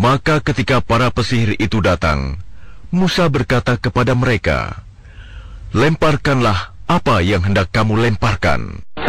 Maka ketika para pesihir itu datang, Musa berkata kepada mereka, "Lemparkanlah apa yang hendak kamu lemparkan."